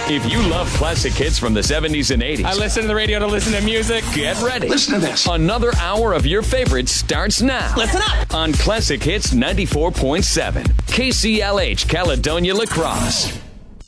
If you love classic hits from the 70s and 80s, I listen to the radio to listen to music. Get ready. Listen to this. Another hour of your favorites starts now. Listen up. On Classic Hits 94.7. KCLH, Caledonia La Crosse.